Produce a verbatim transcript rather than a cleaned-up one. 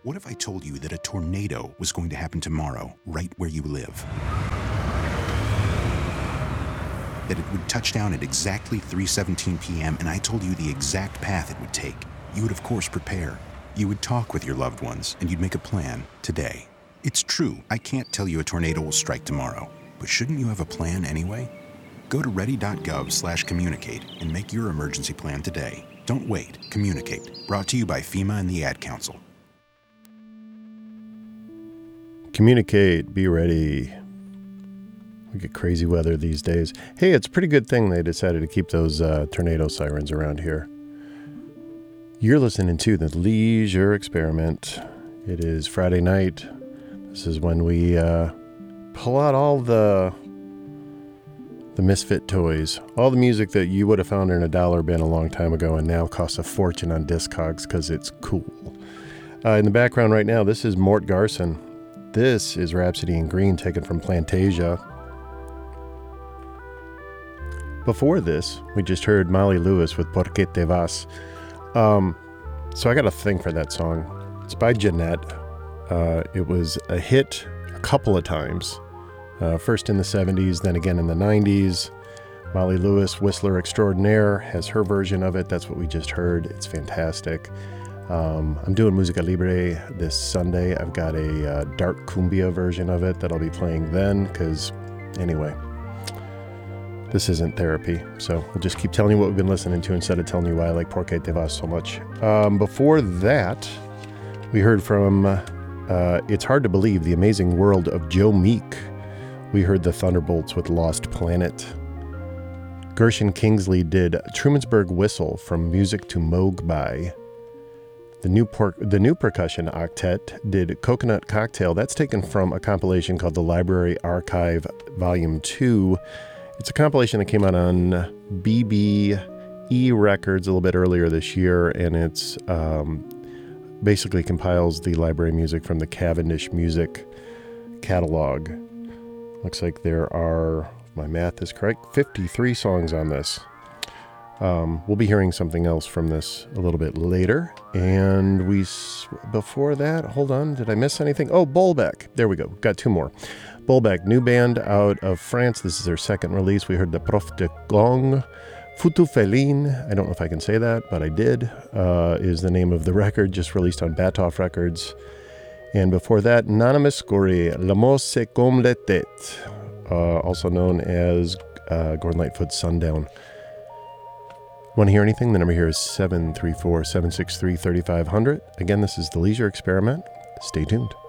What if I told you that a tornado was going to happen tomorrow, right where you live? That it would touch down at exactly three seventeen p.m. and I told you the exact path it would take. You would of course prepare. You would talk with your loved ones and you'd make a plan today. It's true, I can't tell you a tornado will strike tomorrow, but shouldn't you have a plan anyway? Go to ready.gov slash communicate and make your emergency plan today. Don't wait, communicate. Brought to you by FEMA and the Ad Council. Communicate, be ready. We get crazy weather these days. Hey, it's a pretty good thing they decided to keep those uh, tornado sirens around here. You're listening to the Leisure Experiment. It is Friday night. This is when we uh, pull out all the the misfit toys, all the music that you would have found in a dollar bin a long time ago and now costs a fortune on Discogs because it's cool. Uh, in the background right now, this is Mort Garson. This is Rhapsody in Green, taken from Plantasia. Before this, we just heard Molly Lewis with Por Qué Te Vas. Um, so I got a thing for that song. It's by Jeanette. Uh, it was a hit a couple of times. Uh, first in the seventies, then again in the nineties. Molly Lewis, Whistler Extraordinaire, has her version of it. That's what we just heard. It's fantastic. Um, I'm doing Musica Libre this Sunday. I've got a uh, dark cumbia version of it that I'll be playing then, because anyway, this isn't therapy, so we'll just keep telling you what we've been listening to instead of telling you why I like Por Qué Te Vas so much. Um, before that, we heard from uh, It's Hard to Believe, The Amazing World of Joe Meek. We heard the Thunderbolts with Lost Planet. Gershon Kingsley did Trumansburg Whistle from Music to Mogbai. The new, por- the new percussion octet did Coconut Cocktail. That's taken from a compilation called The Library Archive Volume two. It's a compilation that came out on B B E Records a little bit earlier this year, and it's um, basically compiles the library music from the Cavendish Music catalog. Looks like there are, if my math is correct, fifty-three songs on this. Um, we'll be hearing something else from this a little bit later. And we, before that, hold on, did I miss anything? Oh, Bolbec. There we go. Got two more. Bolbec, new band out of France. This is their second release. We heard the Prof de Gong. Futu Felin, I don't know if I can say that, but I did, uh, is the name of the record, just released on Batoff Records. And before that, Nanamis Gori, L'amour c'est comme la tête, uh, also known as uh, Gordon Lightfoot's Sundown. Want to hear anything? The number here is seven three four, seven six three, three five zero zero. Again, this is The Leisure Experiment. Stay tuned.